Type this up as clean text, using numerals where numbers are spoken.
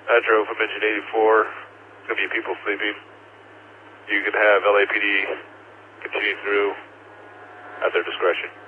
Metro from engine 84. It's going to be people sleeping. You can have LAPD continue through at their discretion.